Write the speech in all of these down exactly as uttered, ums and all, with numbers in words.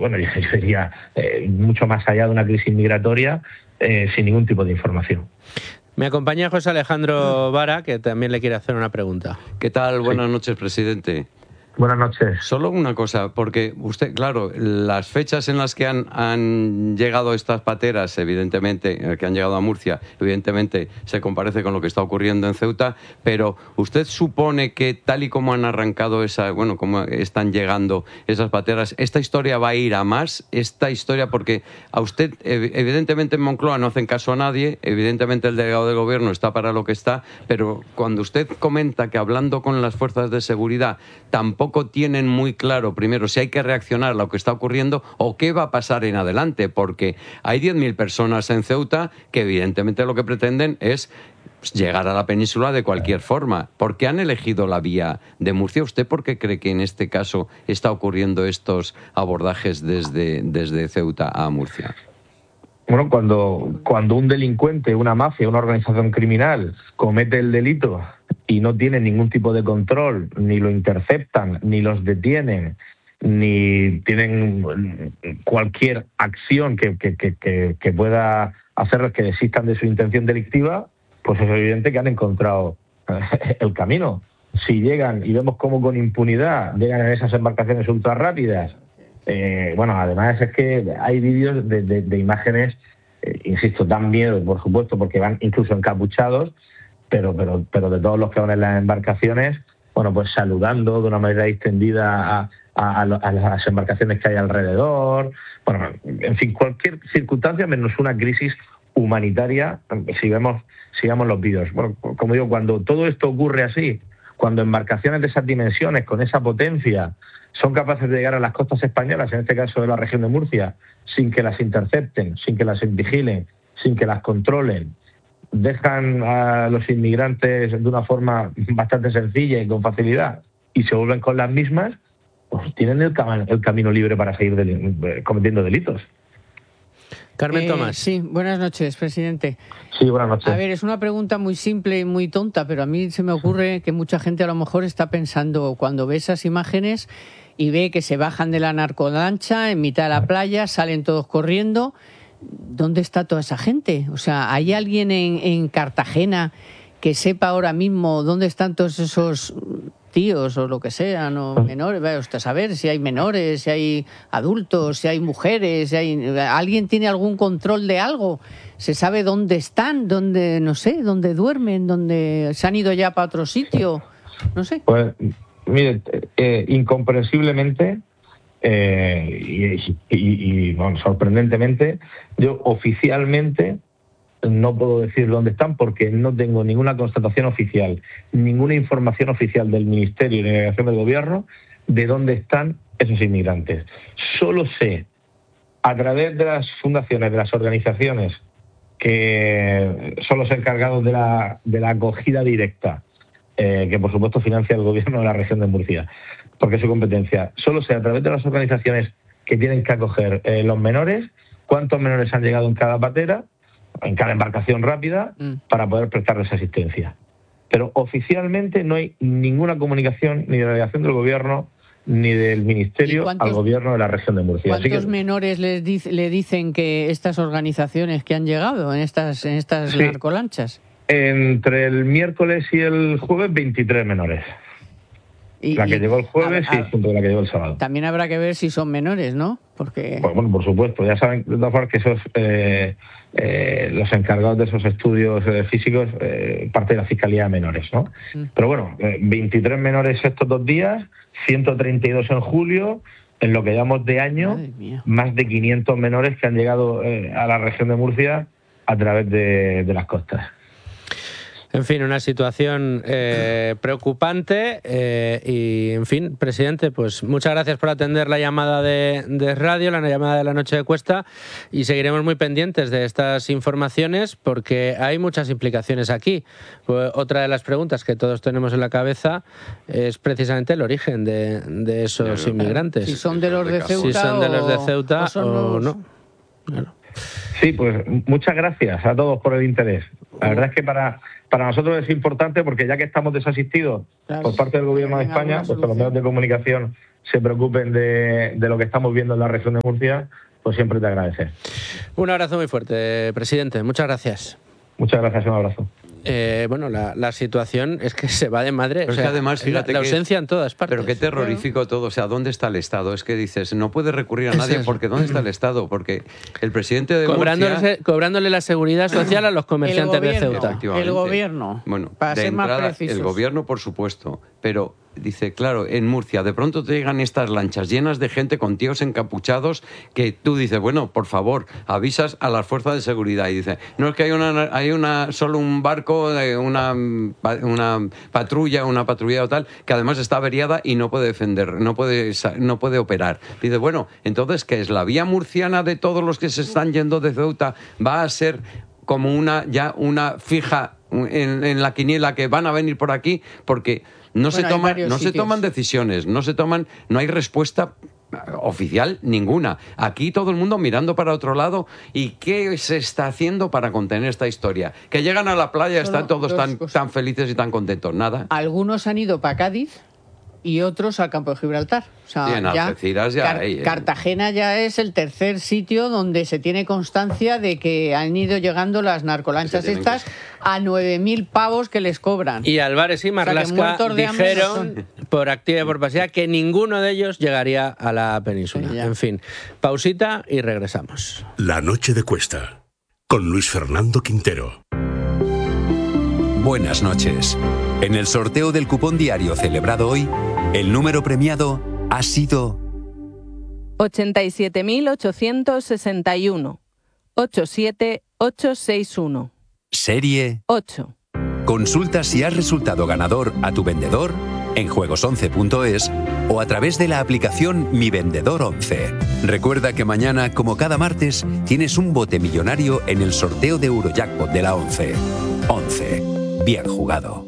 bueno, yo, yo diría, eh, mucho más allá de una crisis migratoria, eh, sin ningún tipo de información. Me acompaña José Alejandro Vara, que también le quiere hacer una pregunta. ¿Qué tal? Buenas Sí. noches, presidente. Buenas noches. Solo una cosa, porque usted, claro, las fechas en las que han, han llegado estas pateras, evidentemente, que han llegado a Murcia, evidentemente se comparece con lo que está ocurriendo en Ceuta, pero ¿usted supone que tal y como han arrancado esa, bueno, como están llegando esas pateras, esta historia va a ir a más? Esta historia, porque a usted, evidentemente en Moncloa no hacen caso a nadie, evidentemente el delegado del gobierno está para lo que está, pero cuando usted comenta que hablando con las fuerzas de seguridad tampoco Tampoco tienen muy claro, primero, si hay que reaccionar a lo que está ocurriendo o qué va a pasar en adelante, porque hay diez mil personas en Ceuta que evidentemente lo que pretenden es llegar a la península de cualquier forma. ¿Por qué han elegido la vía de Murcia? ¿Usted por qué cree que en este caso está ocurriendo estos abordajes desde, desde Ceuta a Murcia? Bueno, cuando, cuando un delincuente, una mafia, una organización criminal comete el delito y no tiene ningún tipo de control, ni lo interceptan, ni los detienen, ni tienen cualquier acción que, que, que, que pueda hacerles que desistan de su intención delictiva, pues es evidente que han encontrado el camino. Si llegan y vemos cómo con impunidad llegan en esas embarcaciones ultra rápidas, eh, bueno, además es que hay vídeos de, de, de imágenes, eh, insisto, dan miedo, por supuesto, porque van incluso encapuchados, pero, pero, pero de todos los que van en las embarcaciones, bueno, pues saludando de una manera extendida a, a, a las embarcaciones que hay alrededor, bueno, en fin, cualquier circunstancia menos una crisis humanitaria, si vemos, sigamos los vídeos. Bueno, como digo, cuando todo esto ocurre así, cuando embarcaciones de esas dimensiones, con esa potencia, son capaces de llegar a las costas españolas, en este caso de la región de Murcia, sin que las intercepten, sin que las vigilen, sin que las controlen, dejan a los inmigrantes de una forma bastante sencilla y con facilidad y se vuelven con las mismas, pues tienen el, cam el camino libre para seguir del cometiendo delitos. Carmen eh, Tomás. Sí, buenas noches, presidente. Sí, buenas noches. A ver, es una pregunta muy simple y muy tonta, pero a mí se me ocurre que mucha gente a lo mejor está pensando, cuando ve esas imágenes y ve que se bajan de la narcolancha en mitad de la playa, salen todos corriendo, ¿dónde está toda esa gente? O sea, ¿hay alguien en, en Cartagena que sepa ahora mismo dónde están todos esos tíos o lo que sean, o menores? Vaya usted a saber si hay menores, si hay adultos, si hay mujeres, si hay... ¿Alguien tiene algún control de algo? ¿Se sabe dónde están? ¿Dónde, no sé, dónde duermen? ¿Dónde se han ido ya para otro sitio? No sé. Pues, mire, eh, incomprensiblemente eh, y, y, y bueno, sorprendentemente, yo oficialmente no puedo decir dónde están porque no tengo ninguna constatación oficial, ninguna información oficial del Ministerio de Delegación del Gobierno de dónde están esos inmigrantes. Solo sé, a través de las fundaciones, de las organizaciones que son los encargados de la, de la acogida directa, eh, que por supuesto financia el Gobierno de la región de Murcia, porque es su competencia. Solo sé, a través de las organizaciones que tienen que acoger eh, los menores, cuántos menores han llegado en cada patera, en cada embarcación rápida, mm. para poder prestarles asistencia. Pero oficialmente no hay ninguna comunicación ni de la delegación del Gobierno ni del Ministerio al Gobierno de la región de Murcia. ¿Cuántos Así que, menores les dice, le dicen que estas organizaciones que han llegado en estas, en estas sí, narcolanchas? Entre el miércoles y el jueves, veintitrés menores. Y, la que y, llegó el jueves a, a, y junto con la que llegó el sábado. También habrá que ver si son menores, ¿no? Porque... Pues bueno, por supuesto. Ya saben de todas formas que esos, eh, eh, los encargados de esos estudios eh, físicos, eh, parte de la Fiscalía de Menores, ¿no? Mm. Pero bueno, eh, veintitrés menores estos dos días, ciento treinta y dos en julio, en lo que llamamos de año, más de quinientos menores que han llegado eh, a la región de Murcia a través de, de las costas. En fin, una situación eh, preocupante eh, y, en fin, presidente, pues muchas gracias por atender la llamada de, de radio, la llamada de la noche de Cuesta, y seguiremos muy pendientes de estas informaciones porque hay muchas implicaciones aquí. Pues, otra de las preguntas que todos tenemos en la cabeza es precisamente el origen de, de esos inmigrantes. Si son de los de Ceuta, si son de los de Ceuta o, o los... no. Claro. Sí, pues muchas gracias a todos por el interés. La verdad es que para, para nosotros es importante porque ya que estamos desasistidos claro, por parte del Gobierno de España, pues que los medios de comunicación se preocupen de, de lo que estamos viendo en la región de Murcia, pues siempre te agradecer. Un abrazo muy fuerte, presidente. Muchas gracias. Muchas gracias, un abrazo. Eh, bueno, la, la situación es que se va de madre. Pero o sea, es que además, fíjate la, la ausencia que, en todas partes. Pero qué terrorífico todo. O sea, ¿dónde está el Estado? Es que dices, no puede recurrir a nadie porque ¿dónde está el Estado? Porque el presidente de cobrándole, Murcia... Cobrándole la seguridad social a los comerciantes de Ceuta. El gobierno. Bueno, para de ser entrada, más precisos. el gobierno, por supuesto. Pero dice, claro, en Murcia de pronto te llegan estas lanchas llenas de gente con tíos encapuchados que tú dices, bueno, por favor, avisas a las fuerzas de seguridad. Y dice, no es que hay una, hay una solo un barco, una, una patrulla, una patrulla o tal, que además está averiada y no puede defender, no puede, no puede operar. Dice, bueno, entonces, ¿qué es? ¿La vía murciana de todos los que se están yendo de Ceuta va a ser como una ya una fija en, en la quiniela que van a venir por aquí? Porque no, bueno, se, toman, no se toman decisiones, no se toman, no hay respuesta oficial ninguna. Aquí todo el mundo mirando para otro lado. ¿Y qué se está haciendo para contener esta historia? Que llegan a la playa y están todos tan, tan felices y tan contentos. Nada. Algunos han ido para Cádiz y otros al campo de Gibraltar. O sea, sí, en Algeciras ya, Car hay, eh. Cartagena ya es el tercer sitio donde se tiene constancia de que han ido llegando las narcolanchas estas que... a nueve mil pavos que les cobran. Y Álvarez y Marlaska o sea, dijeron por activa y por pasiva que ninguno de ellos llegaría a la península. Sí, en fin, pausita y regresamos. La noche de Cuesta, con Luis Fernando Quintero. Buenas noches. En el sorteo del cupón diario celebrado hoy, el número premiado ha sido ochenta y siete mil ochocientos sesenta y uno, ochenta y siete mil ochocientos sesenta y uno. Serie ocho. Consulta si has resultado ganador a tu vendedor en juegos once punto es o a través de la aplicación Mi Vendedor once. Recuerda que mañana, como cada martes, tienes un bote millonario en el sorteo de Eurojackpot de la once. once. Bien jugado.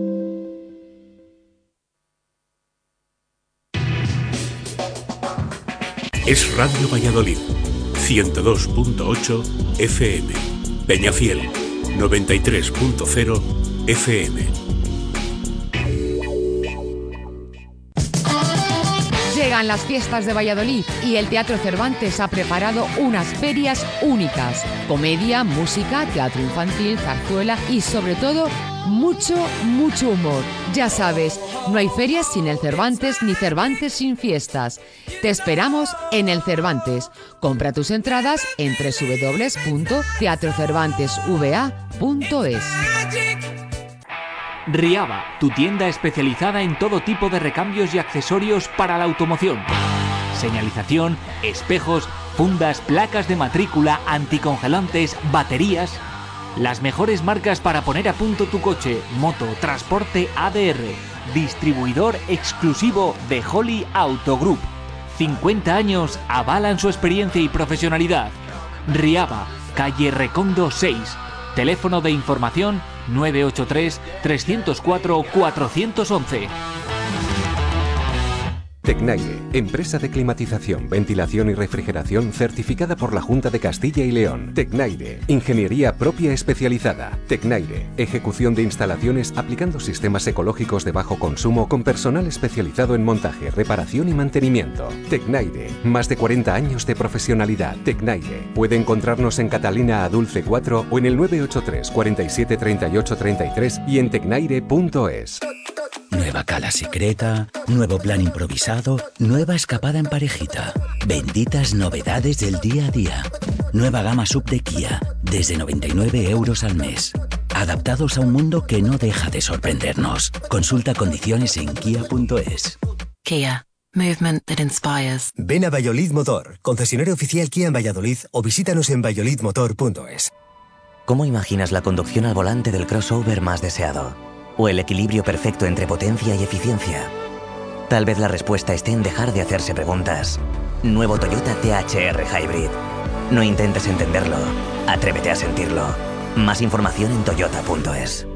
Es Radio Valladolid, ciento dos punto ocho F M. Peñafiel, noventa y tres punto cero F M. Llegan las fiestas de Valladolid y el Teatro Cervantes ha preparado unas ferias únicas. Comedia, música, teatro infantil, zarzuela y sobre todo mucho, mucho humor. Ya sabes, no hay ferias sin el Cervantes ni Cervantes sin fiestas. Te esperamos en el Cervantes. Compra tus entradas en doble u doble u doble u punto teatro cervantes v a punto es. Riaba, tu tienda especializada en todo tipo de recambios y accesorios para la automoción. Señalización, espejos, fundas, placas de matrícula, anticongelantes, baterías. Las mejores marcas para poner a punto tu coche, moto, transporte A D R. Distribuidor exclusivo de Holly Auto Group. cincuenta años avalan su experiencia y profesionalidad. Riaba, calle Recondo seis. Teléfono de información nueve ocho tres, tres cero cuatro, cuatro uno uno. Tecnaire, empresa de climatización, ventilación y refrigeración certificada por la Junta de Castilla y León. Tecnaire, ingeniería propia especializada. Tecnaire, ejecución de instalaciones aplicando sistemas ecológicos de bajo consumo con personal especializado en montaje, reparación y mantenimiento. Tecnaire, más de cuarenta años de profesionalidad. Tecnaire, puede encontrarnos en Catalina Adulce cuatro o en el nueve ocho tres, cuarenta y siete, treinta y ocho, treinta y tres y en tecnaire punto es. Nueva cala secreta, nuevo plan improvisado, nueva escapada en parejita. Benditas novedades del día a día. Nueva gama sub de Kia, desde noventa y nueve euros al mes. Adaptados a un mundo que no deja de sorprendernos. Consulta condiciones en kia punto es. Kia. Movement that inspires. Ven a Valladolid Motor, concesionario oficial Kia en Valladolid o visítanos en valladolid motor punto es. ¿Cómo imaginas la conducción al volante del crossover más deseado? ¿O el equilibrio perfecto entre potencia y eficiencia? Tal vez la respuesta esté en dejar de hacerse preguntas. Nuevo Toyota T H R Hybrid. No intentes entenderlo, atrévete a sentirlo. Más información en toyota punto es.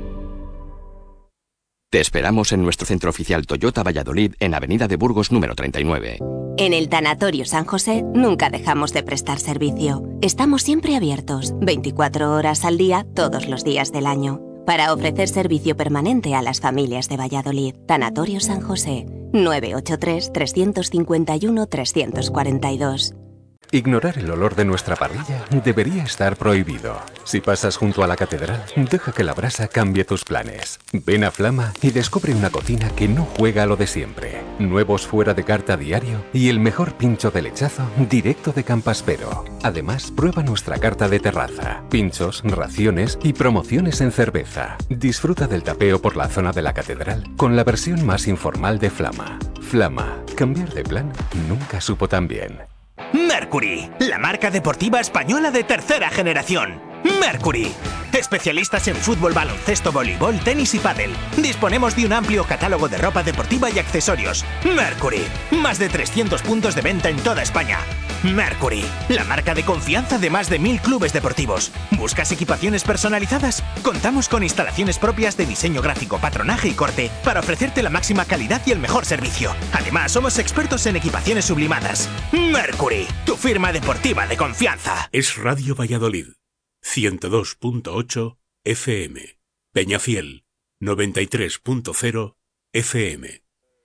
Te esperamos en nuestro centro oficial Toyota Valladolid en Avenida de Burgos número treinta y nueve. En el Tanatorio San José nunca dejamos de prestar servicio. Estamos siempre abiertos, veinticuatro horas al día, todos los días del año, para ofrecer servicio permanente a las familias de Valladolid. Tanatorio San José, nueve ocho tres, tres cinco uno, tres cuatro dos. Ignorar el olor de nuestra parrilla debería estar prohibido. Si pasas junto a la catedral, deja que la brasa cambie tus planes. Ven a Flama y descubre una cocina que no juega a lo de siempre. Nuevos fuera de carta diario y el mejor pincho de lechazo directo de Campaspero. Además, prueba nuestra carta de terraza, pinchos, raciones y promociones en cerveza. Disfruta del tapeo por la zona de la catedral con la versión más informal de Flama. Flama, cambiar de plan nunca supo tan bien. Mercury, la marca deportiva española de tercera generación. Mercury, especialistas en fútbol, baloncesto, voleibol, tenis y pádel. Disponemos de un amplio catálogo de ropa deportiva y accesorios. Mercury, más de trescientos puntos de venta en toda España. Mercury, la marca de confianza de más de mil clubes deportivos. ¿Buscas equipaciones personalizadas? Contamos con instalaciones propias de diseño gráfico, patronaje y corte para ofrecerte la máxima calidad y el mejor servicio. Además, somos expertos en equipaciones sublimadas. Mercury, tu firma deportiva de confianza. Es Radio Valladolid, ciento dos punto ocho F M. Peñafiel, noventa y tres punto cero F M.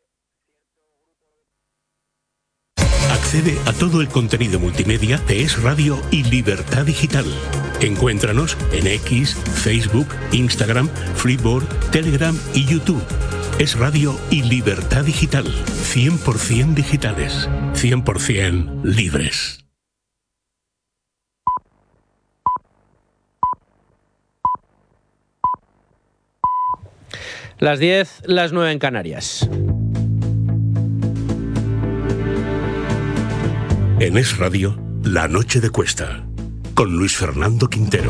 Accede a todo el contenido multimedia de Es Radio y Libertad Digital. Encuéntranos en X, Facebook, Instagram, Freeboard, Telegram y YouTube. Es Radio y Libertad Digital. cien por ciento digitales. cien por ciento libres. Las diez, las nueve en Canarias. En Es Radio, La Noche de Cuesta, con Luis Fernando Quintero.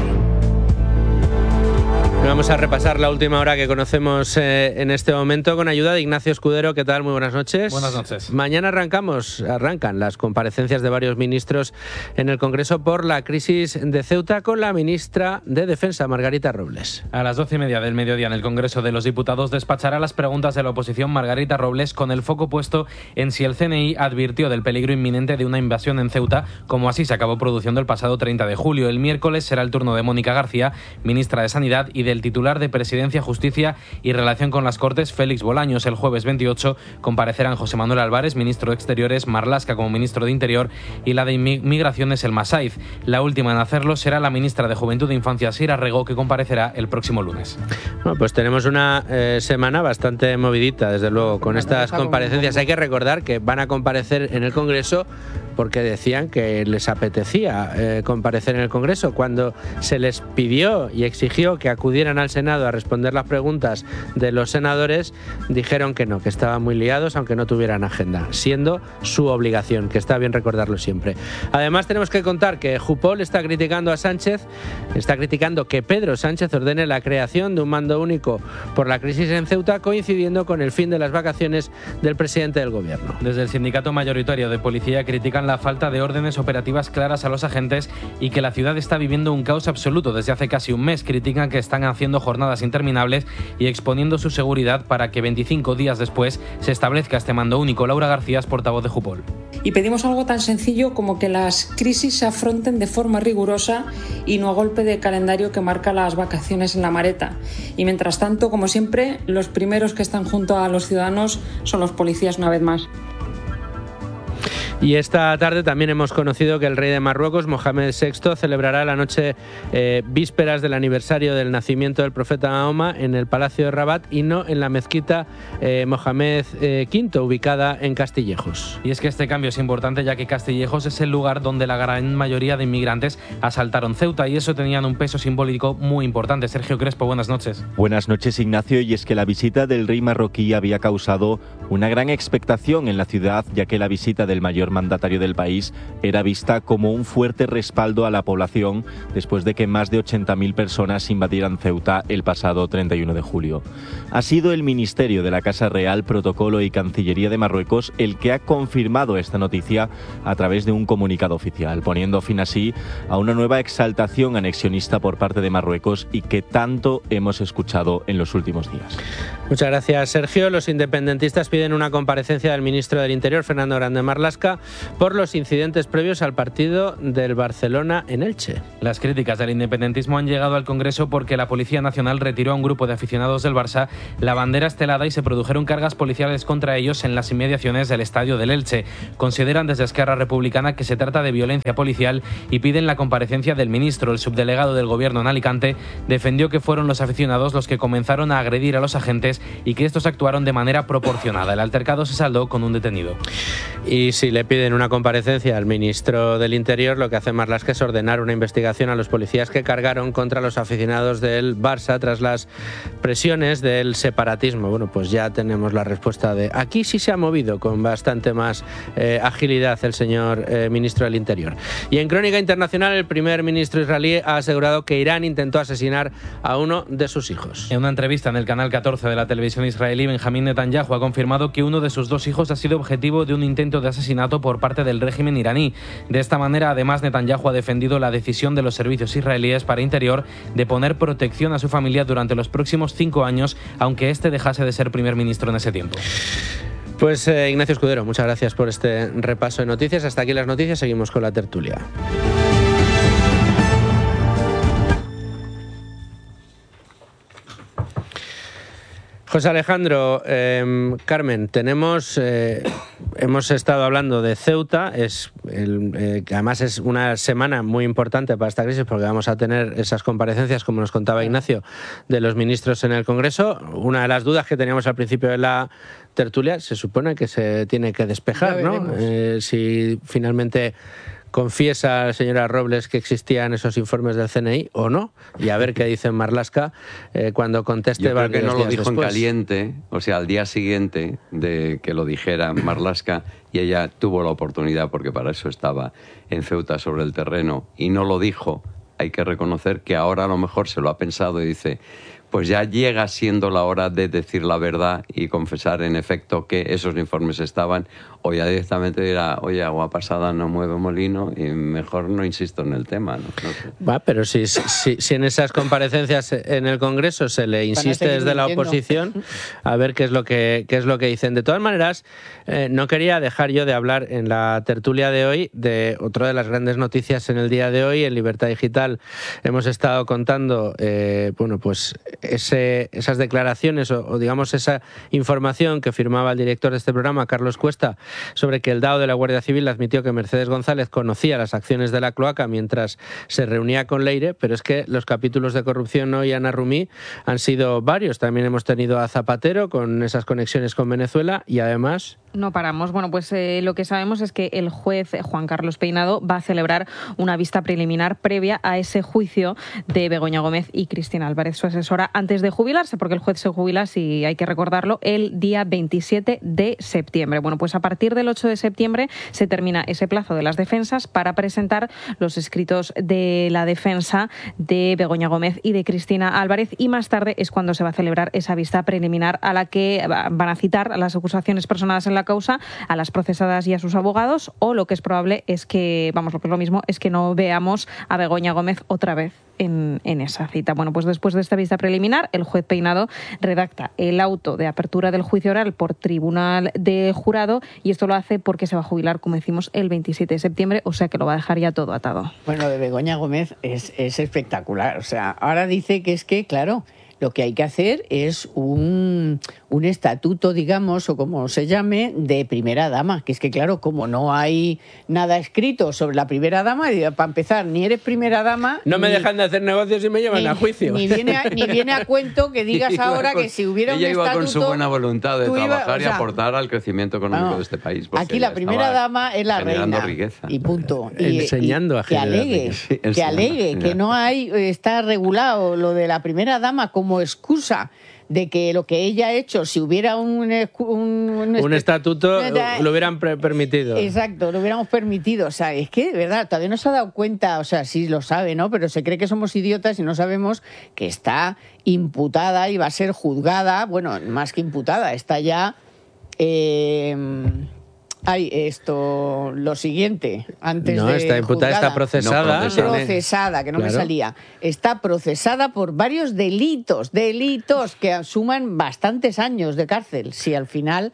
Vamos a repasar la última hora que conocemos eh, en este momento con ayuda de Ignacio Escudero. ¿Qué tal? Muy buenas noches. Buenas noches. Mañana arrancamos, arrancan las comparecencias de varios ministros en el Congreso por la crisis de Ceuta con la ministra de Defensa, Margarita Robles. A las doce y media del mediodía en el Congreso de los Diputados despachará las preguntas de la oposición Margarita Robles, con el foco puesto en si el C N I advirtió del peligro inminente de una invasión en Ceuta, como así se acabó produciendo el pasado treinta de julio. El miércoles será el turno de Mónica García, ministra de Sanidad, y del titular de Presidencia, Justicia y Relación con las Cortes, Félix Bolaños. El jueves veintiocho comparecerán José Manuel Álvarez, ministro de Exteriores, Marlaska como ministro de Interior y la de Migraciones, el Masaiz. La última en hacerlo será la ministra de Juventud e Infancia, Sira Rego, que comparecerá el próximo lunes. Bueno, pues tenemos una eh, semana bastante movidita, desde luego, con estas comparecencias. Hay que recordar que van a comparecer en el Congreso porque decían que les apetecía eh, comparecer en el Congreso. Cuando se les pidió y exigió que acudieran al Senado a responder las preguntas de los senadores, dijeron que no, que estaban muy liados, aunque no tuvieran agenda, siendo su obligación, que está bien recordarlo siempre. Además, tenemos que contar que Jupol está criticando a Sánchez, está criticando que Pedro Sánchez ordene la creación de un mando único por la crisis en Ceuta, coincidiendo con el fin de las vacaciones del presidente del Gobierno. Desde el sindicato mayoritario de policía critican la falta de órdenes operativas claras a los agentes y que la ciudad está viviendo un caos absoluto desde hace casi un mes. Critican que están haciendo jornadas interminables y exponiendo su seguridad para que veinticinco días después se establezca este mando único. Laura García es portavoz de Jupol. Y pedimos algo tan sencillo como que las crisis se afronten de forma rigurosa y no a golpe de calendario que marca las vacaciones en la Mareta. Y mientras tanto, como siempre, los primeros que están junto a los ciudadanos son los policías una vez más. Y esta tarde también hemos conocido que el rey de Marruecos, Mohamed sexto, celebrará la noche eh, vísperas del aniversario del nacimiento del profeta Mahoma en el Palacio de Rabat y no en la mezquita eh, Mohamed eh, quinto, ubicada en Castillejos. Y es que este cambio es importante, ya que Castillejos es el lugar donde la gran mayoría de inmigrantes asaltaron Ceuta, y eso tenían un peso simbólico muy importante. Sergio Crespo, buenas noches. Buenas noches, Ignacio. Y es que la visita del rey marroquí había causado una gran expectación en la ciudad, ya que la visita del mayor mandatario del país era vista como un fuerte respaldo a la población después de que más de ochenta mil personas invadieran Ceuta el pasado treinta y uno de julio. Ha sido el Ministerio de la Casa Real, Protocolo y Cancillería de Marruecos el que ha confirmado esta noticia a través de un comunicado oficial, poniendo fin así a una nueva exaltación anexionista por parte de Marruecos y que tanto hemos escuchado en los últimos días. Muchas gracias, Sergio. Los independentistas piden una comparecencia del ministro del Interior, Fernando Grande Marlaska, por los incidentes previos al partido del Barcelona en Elche. Las críticas del independentismo han llegado al Congreso porque la Policía Nacional retiró a un grupo de aficionados del Barça la bandera estelada y se produjeron cargas policiales contra ellos en las inmediaciones del estadio del Elche. Consideran desde Esquerra Republicana que se trata de violencia policial y piden la comparecencia del ministro. El subdelegado del Gobierno en Alicante defendió que fueron los aficionados los que comenzaron a agredir a los agentes y que estos actuaron de manera proporcionada. El altercado se saldó con un detenido. Y si le piden una comparecencia al ministro del Interior, lo que hace Marlaska es ordenar una investigación a los policías que cargaron contra los aficionados del Barça tras las presiones del separatismo. Bueno, pues ya tenemos la respuesta de... Aquí sí se ha movido con bastante más eh, agilidad el señor eh, ministro del Interior. Y en crónica internacional, el primer ministro israelí ha asegurado que Irán intentó asesinar a uno de sus hijos. En una entrevista en el canal catorce de la televisión israelí, Benjamín Netanyahu ha confirmado que uno de sus dos hijos ha sido objetivo de un intento de asesinato por parte del régimen iraní. De esta manera, además, Netanyahu ha defendido la decisión de los servicios israelíes para Interior de poner protección a su familia durante los próximos cinco años, aunque este dejase de ser primer ministro en ese tiempo. Pues eh, Ignacio Escudero, muchas gracias por este repaso de noticias. Hasta aquí las noticias, seguimos con la tertulia. José Alejandro, eh, Carmen, tenemos, eh, hemos estado hablando de Ceuta, es el, eh, que además es una semana muy importante para esta crisis porque vamos a tener esas comparecencias, como nos contaba Ignacio, de los ministros en el Congreso. Una de las dudas que teníamos al principio de la tertulia se supone que se tiene que despejar, ¿no? Eh, si finalmente confiesa la señora Robles que existían esos informes del C N I o no, y a ver qué dice Marlaska eh, cuando conteste. Yo creo que no lo dijo después. en caliente, o sea, al día siguiente de que lo dijera Marlaska, y ella tuvo la oportunidad, porque para eso estaba en Ceuta sobre el terreno, y no lo dijo. Hay que reconocer que ahora a lo mejor se lo ha pensado y dice, pues ya llega siendo la hora de decir la verdad y confesar en efecto que esos informes estaban, o ya directamente dirá, oye, agua pasada no mueve molino y mejor no insisto en el tema. No, no sé. Va, pero si, si, si en esas comparecencias en el Congreso se le insiste desde la oposición, a ver qué es lo que, qué es lo que dicen. De todas maneras, eh, no quería dejar yo de hablar en la tertulia de hoy de otra de las grandes noticias en el día de hoy. En Libertad Digital hemos estado contando, eh, bueno, pues ese, esas declaraciones o, o digamos esa información que firmaba el director de este programa, Carlos Cuesta, sobre que el D A O de la Guardia Civil admitió que Mercedes González conocía las acciones de la cloaca mientras se reunía con Leire, pero es que los capítulos de corrupción hoy en Arrumí han sido varios. También hemos tenido a Zapatero con esas conexiones con Venezuela y además... No paramos. Bueno, pues eh, lo que sabemos es que el juez Juan Carlos Peinado va a celebrar una vista preliminar previa a ese juicio de Begoña Gómez y Cristina Álvarez, su asesora, antes de jubilarse, porque el juez se jubila, si hay que recordarlo, el día veintisiete de septiembre. Bueno, pues a partir del ocho de septiembre se termina ese plazo de las defensas para presentar los escritos de la defensa de Begoña Gómez y de Cristina Álvarez, y más tarde es cuando se va a celebrar esa vista preliminar a la que van a citar a las acusaciones personadas en la causa, a las procesadas y a sus abogados, o lo que es probable es que, vamos, lo que es lo mismo, es que no veamos a Begoña Gómez otra vez en, en esa cita. Bueno, pues después de esta vista preliminar, el juez Peinado redacta el auto de apertura del juicio oral por tribunal de jurado, y esto lo hace porque se va a jubilar, como decimos, el veintisiete de septiembre, o sea que lo va a dejar ya todo atado. Bueno, de Begoña Gómez es, es espectacular. O sea, ahora dice que es que, claro, lo que hay que hacer es un, un estatuto, digamos, o como se llame, de primera dama. Que es que, claro, como no hay nada escrito sobre la primera dama, para empezar, ni eres primera dama... No me ni, dejan de hacer negocios y me llevan ni, a juicio. Ni viene a, ni viene a cuento que digas ahora con, que si hubiera un ella estatuto... Ella iba con su buena voluntad de trabajar iba, o sea, y aportar al crecimiento económico no, de este país. Aquí la primera dama es la reina. Riqueza. Y punto. Y, Enseñando y, a que alegue, sí, que alegue, que no hay, está regulado lo de la primera dama como excusa de que lo que ella ha hecho, si hubiera un... Un, un, un estatuto, lo hubieran permitido. Exacto, lo hubiéramos permitido. O sea, es que, de verdad, todavía no se ha dado cuenta, o sea, sí lo sabe, ¿no? Pero se cree que somos idiotas y no sabemos que está imputada y va a ser juzgada, bueno, más que imputada, está ya... Eh, Hay esto, lo siguiente, antes no, de está imputada, juzgada. está procesada. No, procesada, que no claro. me salía. Está procesada por varios delitos, delitos que suman bastantes años de cárcel. Si al final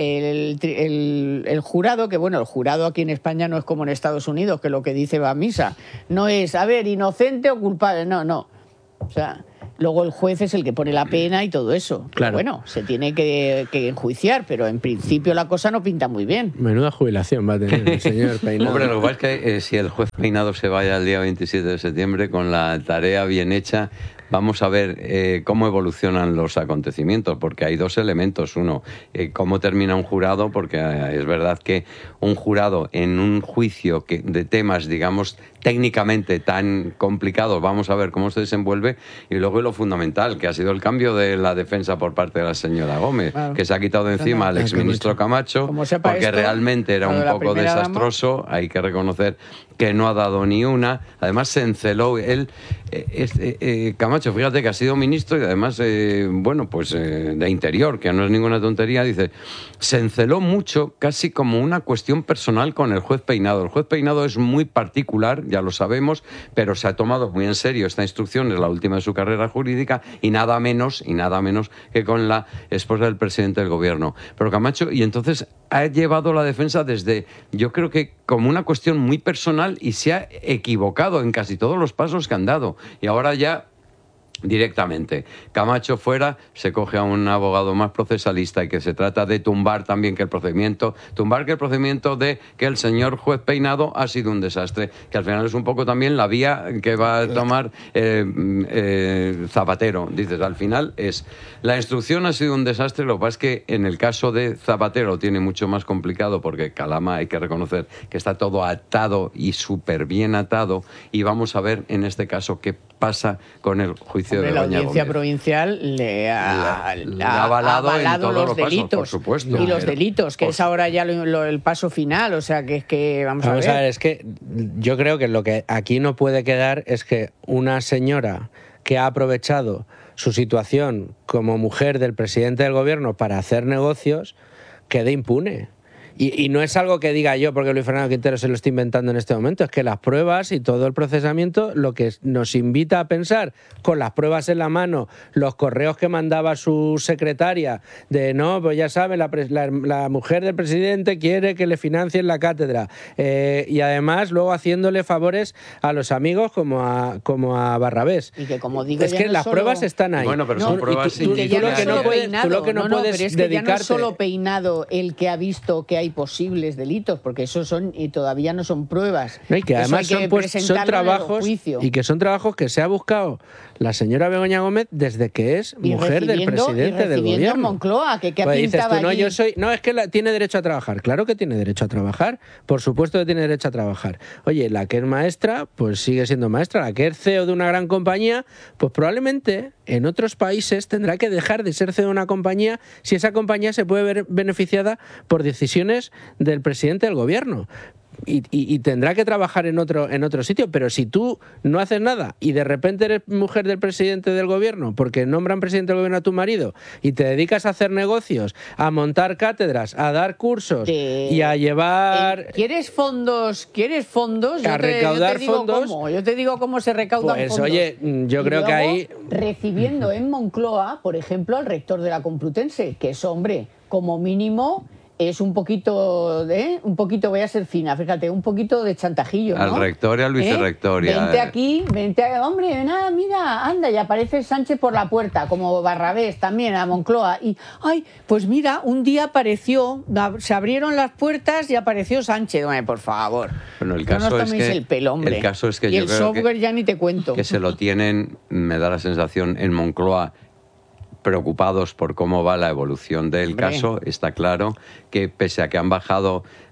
el, el, el jurado, que bueno, el jurado aquí en España no es como en Estados Unidos, que lo que dice va a misa. No es, a ver, inocente o culpable, no, no. O sea... Luego el juez es el que pone la pena y todo eso. Claro. Bueno, se tiene que, que enjuiciar, pero en principio la cosa no pinta muy bien. Menuda jubilación va a tener el señor Peinado. Hombre, lo que pasa es que eh, si el juez Peinado se vaya el día veintisiete de septiembre con la tarea bien hecha, vamos a ver eh, cómo evolucionan los acontecimientos, porque hay dos elementos. Uno, eh, cómo termina un jurado, porque eh, es verdad que un jurado en un juicio que, de temas, digamos, técnicamente tan complicados, vamos a ver cómo se desenvuelve, y luego lo fundamental, que ha sido el cambio de la defensa por parte de la señora Gómez, claro. que se ha quitado de encima al exministro Camacho, porque esto, realmente era un poco desastroso, dama. Hay que reconocer que no ha dado ni una, además se enceló, él, eh, eh, eh, Camacho, fíjate que ha sido ministro y además, eh, bueno, pues eh, de Interior, que no es ninguna tontería, dice, se enceló mucho, casi como una cuestión personal con el juez Peinado. El juez Peinado es muy particular, ya lo sabemos, pero se ha tomado muy en serio esta instrucción, es la última de su carrera jurídica, y nada menos, y nada menos que con la esposa del presidente del gobierno. Pero Camacho, y entonces ha llevado la defensa desde, yo creo que como una cuestión muy personal, y se ha equivocado en casi todos los pasos que han dado. Y ahora ya directamente. Camacho fuera, se coge a un abogado más procesalista y que se trata de tumbar también que el procedimiento, tumbar que el procedimiento de que el señor juez Peinado ha sido un desastre, que al final es un poco también la vía que va a tomar eh, eh, Zapatero. Dices, al final es, la instrucción ha sido un desastre, lo que pasa es que en el caso de Zapatero tiene mucho más complicado porque Calama hay que reconocer que está todo atado y súper bien atado, y vamos a ver en este caso qué pasa con el juicio Hombre, de Begoña La audiencia Gómez. provincial le ha, le, le ha avalado, ha avalado en todos los, los delitos pasos, por supuesto. y los Pero, delitos, que es ahora ya lo, lo, el paso final, o sea que es que vamos, vamos a ver. a ver, es que yo creo que lo que aquí no puede quedar es que una señora que ha aprovechado su situación como mujer del presidente del gobierno para hacer negocios quede impune. Y, y no es algo que diga yo porque Luis Fernando Quintero se lo está inventando en este momento, es que las pruebas y todo el procesamiento lo que nos invita a pensar, con las pruebas en la mano, los correos que mandaba su secretaria de no, pues ya saben, la, la, la mujer del presidente quiere que le financien la cátedra, eh, y además luego haciéndole favores a los amigos como a, como a Barrabés. Y que como digo, es que no las solo... pruebas están ahí. Bueno, pero son no, pruebas tú, tú, tú, ya lo no que no puedes, peinado, tú lo que no, no, no, puedes pero es dedicarte... que ya no es solo Peinado el que ha visto que hay posibles delitos, porque esos son y todavía no son pruebas. No, y que además que son, pues, son trabajos y que son trabajos que se ha buscado la señora Begoña Gómez desde que es mujer del presidente del gobierno. En Moncloa, que, que pues ha dices tú, no, allí. yo soy, no, es que la, tiene derecho a trabajar. Claro que tiene derecho a trabajar, por supuesto que tiene derecho a trabajar. Oye, la que es maestra, pues sigue siendo maestra. La que es C E O de una gran compañía, pues probablemente en otros países tendrá que dejar de ser C E O de una compañía si esa compañía se puede ver beneficiada por decisiones del presidente del gobierno. Y, y, y tendrá que trabajar en otro, en otro sitio, pero si tú no haces nada y de repente eres mujer del presidente del gobierno porque nombran presidente del gobierno a tu marido y te dedicas a hacer negocios, a montar cátedras, a dar cursos de... y a llevar... Eh, ¿Quieres fondos? ¿Quieres fondos? A yo te, recaudar yo te digo fondos. Cómo. Yo te digo cómo se recaudan pues, fondos. Oye, yo y creo que ahí... recibiendo en Moncloa, por ejemplo, al rector de la Complutense, que es hombre, como mínimo... es un poquito de, un poquito, voy a ser fina, fíjate, un poquito de chantajillo, ¿no? Al rector y al vicerrector. ¿Eh? Vente aquí, vente, hombre, nada, mira, anda, y aparece Sánchez por la puerta, como Barrabés también, a Moncloa, y, ay, pues mira, un día apareció, se abrieron las puertas y apareció Sánchez, hombre, por favor. Bueno, el caso no nos es toméis que, el pelo, hombre. El caso es que y yo el creo software que, ya ni te cuento. que se lo tienen, me da la sensación, en Moncloa, preocupados por cómo va la evolución del Hombre. caso. Está claro que pese a que han bajado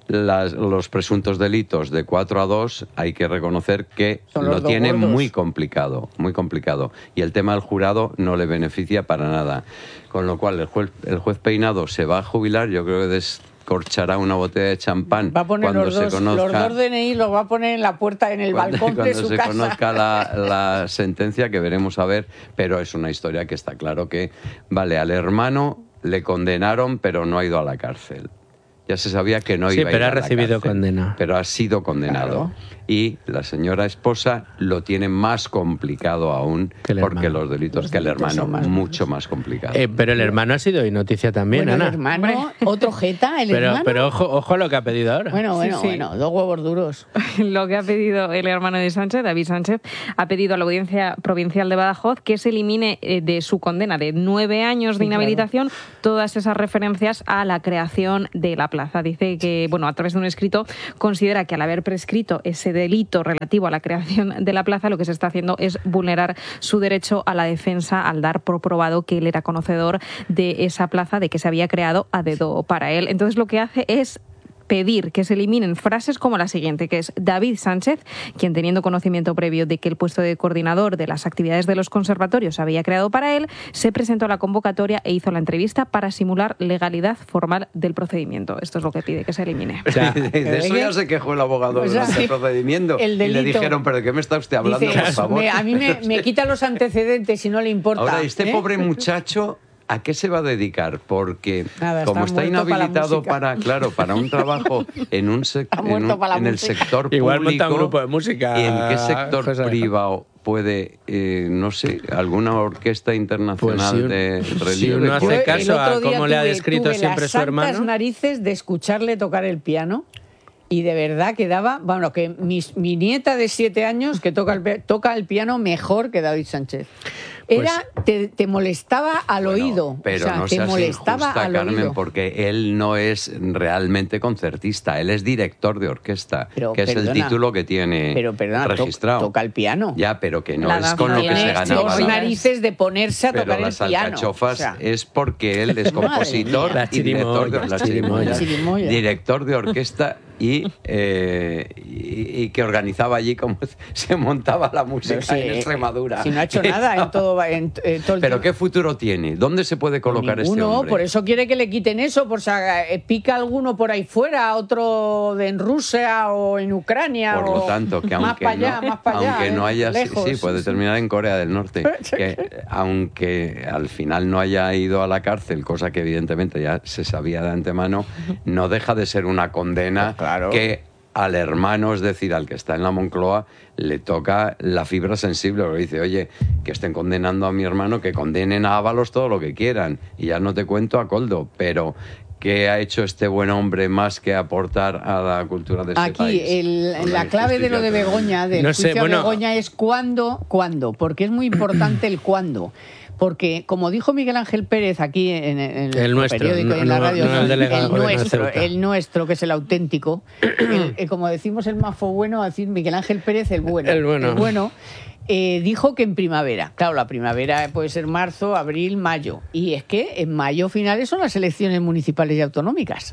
las, los presuntos delitos de cuatro a dos, hay que reconocer que lo tiene gordos. muy complicado, muy complicado. Y el tema del jurado no le beneficia para nada. Con lo cual, el juez, el juez Peinado se va a jubilar, yo creo que descorchará una botella de champán va a poner cuando los se dos, conozca... Los dos D N I los va a poner en la puerta, en el cuando, balcón cuando de su se casa. conozca la, la sentencia, que veremos a ver, pero es una historia que está claro que, vale, al hermano le condenaron, pero no ha ido a la cárcel. Ya se sabía que no sí, iba a ir a la cárcel. Sí, pero ha recibido condena. Pero ha sido condenado. Claro. Y la señora esposa lo tiene más complicado aún, porque hermano. los delitos los que el hermano, más mucho más complicado. Eh, pero el hermano ha sido hoy noticia también, bueno, Ana. El hermano, otro jeta, el pero, hermano. Pero ojo, ojo a lo que ha pedido ahora. Bueno, bueno, sí, sí. bueno, dos huevos duros. Lo que ha pedido el hermano de Sánchez, David Sánchez, ha pedido a la Audiencia Provincial de Badajoz que se elimine de su condena de nueve años de sí, inhabilitación claro. todas esas referencias a la creación de la plaza. Dice que, bueno, a través de un escrito, considera que al haber prescrito ese delito relativo a la creación de la plaza, lo que se está haciendo es vulnerar su derecho a la defensa al dar por probado que él era conocedor de esa plaza, de que se había creado a dedo para él. Entonces lo que hace es pedir que se eliminen frases como la siguiente, que es David Sánchez, quien teniendo conocimiento previo de que el puesto de coordinador de las actividades de los conservatorios se había creado para él, se presentó a la convocatoria e hizo la entrevista para simular legalidad formal del procedimiento. Esto es lo que pide que se elimine. O sea, de, de eso ya se quejó el abogado o sea, durante el procedimiento el y le dijeron, ¿pero de qué me está usted hablando, dice, por favor? Me, a mí me, me quita los antecedentes si no le importa. Ahora, este ¿eh? pobre muchacho... ¿A qué se va a dedicar? Porque Nada, como está, está inhabilitado para, para, claro, para un trabajo en un, sec, en, un en el sector público, igual monta un grupo de música. ¿Y en qué sector José. privado puede, eh, no sé, alguna orquesta internacional pues si un, relieve? de Si uno hace caso a cómo le ha descrito tuve siempre las su hermano. Santas narices de escucharle tocar el piano. Y de verdad que daba, bueno, que mi, mi nieta de siete años que toca el, toca el piano mejor que David Sánchez. Era, pues, te, te molestaba al bueno, oído. Pero o sea, no te seas molestaba injusta, al Carmen, oído. porque él no es realmente concertista, él es director de orquesta, pero, que perdona, es el título que tiene pero, perdona, registrado. To, toca el piano. Ya, pero que no la es con lo que se ganaba. Los narices de ponerse a pero tocar el piano. Pero las alcachofas o sea, es porque él es compositor la y director de, la chirimoya. chirimoya. director de orquesta y, eh, y, y que organizaba allí cómo se montaba la música sí, en Extremadura. Si no ha hecho nada en todo, en, en todo el Pero tiempo. ¿qué futuro tiene? ¿Dónde se puede colocar Ninguno, este hombre? Por eso quiere que le quiten eso, por si pica alguno por ahí fuera, otro de en Rusia o en Ucrania. Por lo tanto, que aunque, más para allá, no, más para allá, aunque no haya... lejos, sí, puede terminar en Corea del Norte. Que, aunque al final no haya ido a la cárcel, cosa que evidentemente ya se sabía de antemano, no deja de ser una condena claro. que al hermano, es decir, al que está en la Moncloa, le toca la fibra sensible. Le dice, oye, que estén condenando a mi hermano, que condenen a Ábalos todo lo que quieran. Y ya no te cuento a Koldo, pero... ¿qué ha hecho este buen hombre más que aportar a la cultura de este Aquí, país? Aquí, la clave de lo de Begoña, del no juicio sé, bueno, a Begoña, es cuándo, cuándo, porque es muy importante el cuándo. Porque, como dijo Miguel Ángel Pérez aquí en, en el, el nuestro, periódico y en no, la radio, no, no, el, delegado, el, nuestro, de el nuestro, que es el auténtico, el, el, como decimos el mafo bueno, decir Miguel Ángel Pérez el bueno. El bueno. El bueno eh, dijo que en primavera. Claro, la primavera puede ser marzo, abril, mayo. Y es que en mayo finales son las elecciones municipales y autonómicas.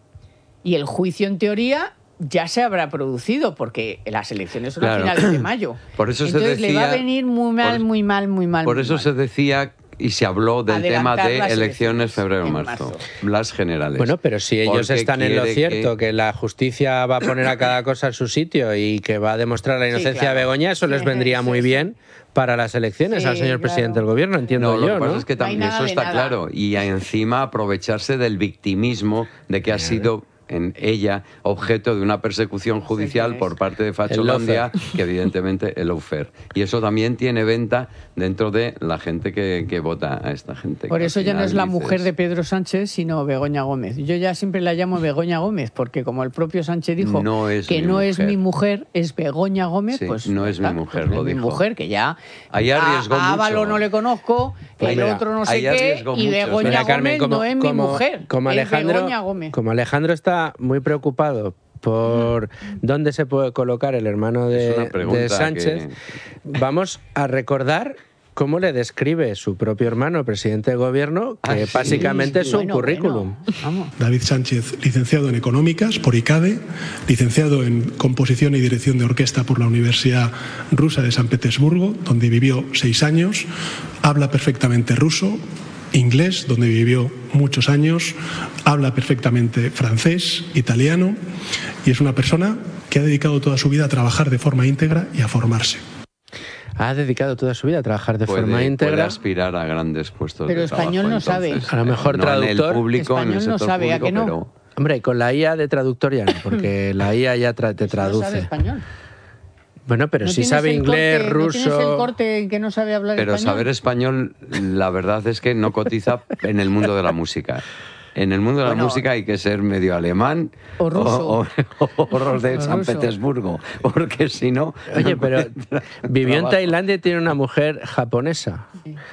Y el juicio, en teoría... ya se habrá producido, porque las elecciones son claro. a finales de mayo. Por eso Entonces se decía, le va a venir muy mal, por, muy mal, muy mal. Por muy eso mal. se decía y se habló del tema de elecciones febrero-marzo, marzo. las generales. Bueno, pero si ellos están en lo cierto, que... que la justicia va a poner a cada cosa en su sitio y que va a demostrar la inocencia sí, claro. de Begoña, eso les vendría sí, muy sí, bien para las elecciones sí, al señor claro. presidente del gobierno, entiendo no, yo, lo que pasa ¿no? es que también no eso está nada. claro. Y encima aprovecharse del victimismo de que ha sido... en ella objeto de una persecución judicial por parte de Facholandia, que evidentemente el lawfare. Y eso también tiene venta dentro de la gente que, que vota a esta gente. Por eso ya no es la dices... mujer de Pedro Sánchez, sino Begoña Gómez. Yo ya siempre la llamo Begoña Gómez, porque como el propio Sánchez dijo no es que no mujer. es mi mujer, es Begoña Gómez, sí, pues no es está, mi mujer, pues lo es dijo. mi mujer, que ya ahí arriesgó a, a Ávalo mucho. no le conozco, que el mira, otro no sé qué, y Begoña Gómez Carmen, como, no es como, mi mujer, como es Alejandro, Begoña Gómez. Como Alejandro está muy preocupado por dónde se puede colocar el hermano de, de Sánchez, que... vamos a recordar cómo le describe su propio hermano, presidente de gobierno, que Ah, sí. básicamente es un Bueno, currículum. David Sánchez, licenciado en Económicas por ICADE, licenciado en Composición y Dirección de Orquesta por la Universidad Rusa de San Petersburgo, donde vivió seis años, habla perfectamente ruso, inglés, donde vivió muchos años, habla perfectamente francés, italiano, y es una persona que ha dedicado toda su vida a trabajar de forma íntegra y a formarse. Ha dedicado toda su vida a trabajar de Puede, forma puede íntegra. aspirar a grandes puestos Pero de español trabajo, no sabe. entonces. A lo mejor No en el traductor. público, en el Español no sector sabe, ¿a público, que no? pero- Hombre, y con la I A de traductor ya no, porque la I A ya tra- te No sabe traduce. español. Bueno, pero ¿No sí tienes sabe el inglés, corte- ¿No tienes el ruso. corte en que no sabe hablar Pero español? saber español, la verdad es que no cotiza en el mundo de la música. En el mundo de la Bueno, música hay que ser medio alemán o ruso. o, o- o los de O San ruso. Petersburgo, porque si no... Oye, pero vivió en trabajo. Tailandia y tiene una mujer japonesa.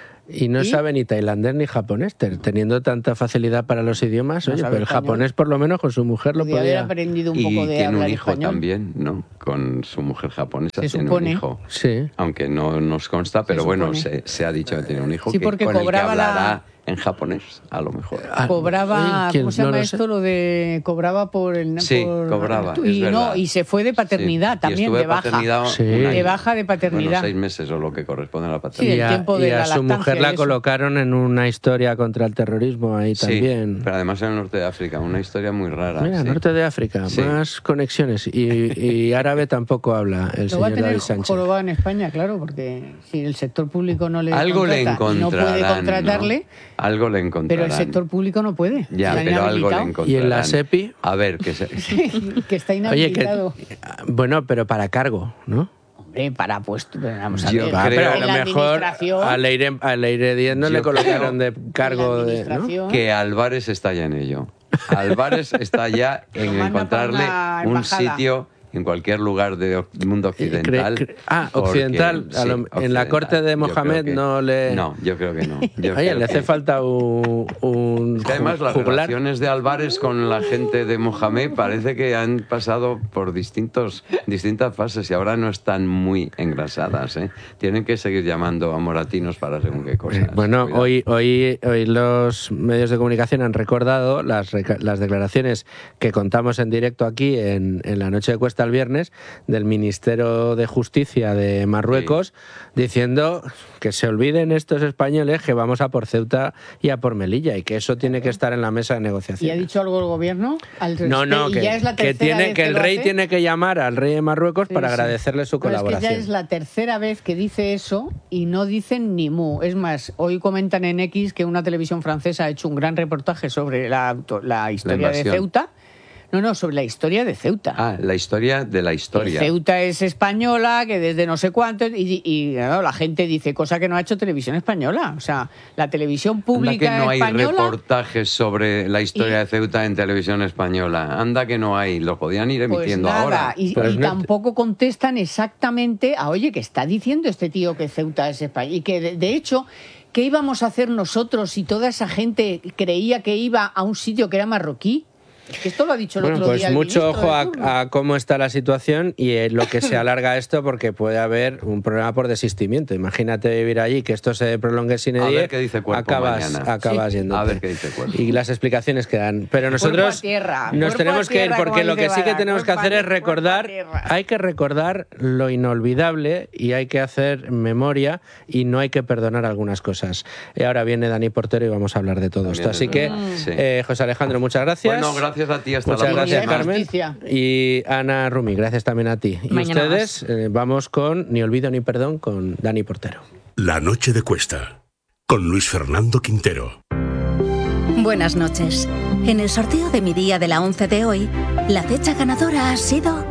Y no ¿Y? sabe ni tailandés ni japonés, te- teniendo tanta facilidad para los idiomas. No Oye, sabe pero el español. japonés, por lo menos, con su mujer lo Podría haber podía. aprendido un Y poco de tiene un hablar hijo español. también, ¿no? Con su mujer japonesa Se tiene supone. un hijo. Sí. Aunque no nos consta, pero bueno, supone. se, se ha dicho que tiene un hijo Sí, que, porque con el que cobraba la- hablará en japonés, a lo mejor. Cobraba, Oye, ¿quién? ¿cómo se No llama lo sé. esto? Lo de cobraba por el Sí, por- cobraba, y es no verdad. y se fue de paternidad Sí. Y también, estuve de baja, paternidad Sí. un año. de baja de paternidad. Bueno, seis meses o lo que corresponde a la Sí, paternidad. el y a, tiempo de y a la su lactancia mujer y la eso. colocaron en una historia contra el terrorismo ahí Sí, también. pero además en el norte de África, una historia muy rara. Mira, sí. norte de África, Sí. más conexiones. Y, y árabe tampoco habla el Lo va a señor tener David Sánchez. jorobado en España, claro, porque si el sector público no le Algo le contrata y no encontrarán, puede contratarle, ¿no? Algo le encontrarán. pero el sector público no puede. Ya, Está pero algo le inhabilitado. encontrarán. ¿Y en la SEPI? A ver, que se... que está Oye, que, inhabilitado. bueno, pero para cargo, ¿no? Hombre, para puesto, pero vamos a Yo ver. Ah, creo- pero a En lo la mejor administración- a Leire, a Leire Díez no Yo le colocaron creo- de cargo En la de. ¿no? administración- que Álvarez está ya en ello. Álvarez está ya en Lo manda para encontrarle una un embajada. sitio en cualquier lugar del mundo occidental. Cre- cre- ah, porque- occidental. A sí, lo- en la occidental. corte de Yo creo Mohamed que- no le. No, yo creo que no. Yo Oye, creo le hace que- falta un. un Es que además las juglar. relaciones de Álvarez con la gente de Mohamed parece que han pasado por distintos, distintas fases y ahora no están muy engrasadas. ¿eh? Tienen que seguir llamando a moratinos para según qué cosas. Eh, Bueno, Cuidado. hoy, hoy, hoy los medios de comunicación han recordado las, reca- las declaraciones que contamos en directo aquí en, en la noche de Cuesta el viernes del Ministerio de Justicia de Marruecos diciendo que se olviden estos españoles que vamos a por Ceuta y a por Melilla y que eso tiene que estar en la mesa de ¿Y negociación. ha dicho algo el gobierno al No, no, respecto? Y que, ya es la que tercera tiene, vez que el lo rey hace. tiene que llamar al rey de Marruecos Sí, para sí. agradecerle su No, es que colaboración. ya es la tercera vez que dice eso y no dicen ni mu. Es más, hoy comentan en X que una televisión francesa ha hecho un gran reportaje sobre la, auto- la historia de invasión. Ceuta. No, no, sobre la historia de Ceuta. Ah, la historia de la Que historia. Ceuta es española, que desde no sé cuánto, y, y, claro, la gente dice cosa que no ha hecho televisión española. O sea, la televisión Anda pública que no hay española... reportajes sobre la historia de Ceuta en televisión española. Anda que no hay. Lo podían ir Pues emitiendo nada, ahora. y, Pues y no- tampoco contestan exactamente a, oye, que está diciendo este tío que Ceuta es España. Y que, de, de hecho, ¿qué íbamos a hacer nosotros si toda esa gente creía que iba a un sitio que era marroquí? Que esto lo ha dicho el Bueno, otro pues día el mucho ministro ojo de a, turno. a cómo está la situación y en lo que se alarga esto porque puede haber un problema por desistimiento. Imagínate vivir allí, que esto se prolongue sin A ver edie, qué dice Cuerpo acabas, mañana. acabas Sí. yéndote. A ver qué dice Cuerpo. Y las explicaciones que dan. Pero nosotros Cuerpo a tierra, nos cuerpo tenemos a que ir tierra, porque como lo que dice sí que Bada, tenemos que cuerpo a hacer es tierra, recordar, cuerpo a tierra. hay que recordar lo inolvidable y hay que hacer memoria y no hay que perdonar algunas cosas. Y ahora viene Dani Portero y vamos a hablar de todo También esto. es Así que, verdad. Sí. eh, José Alejandro, muchas gracias. Bueno, gracias a ti. Hasta Muchas la gracias, próxima. Carmen. Justicia. Y Ana Rumi, gracias también a ti. Y Mañana ustedes, eh, vamos con Ni olvido ni perdón con Dani Portero. La noche de Cuesta, con Luis Fernando Quintero. Buenas noches. En el sorteo de mi día de la once de hoy, la fecha ganadora ha sido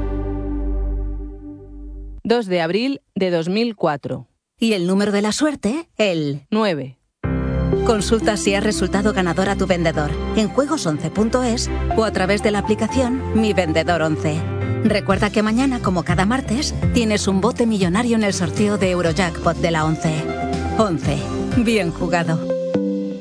dos de abril de dos mil cuatro. y el número de la suerte, el nueve. Consulta si has resultado ganador a tu vendedor en juegos once punto es o a través de la aplicación Mi Vendedor once. Recuerda que mañana, como cada martes, tienes un bote millonario en el sorteo de Eurojackpot de la once. once. Bien jugado.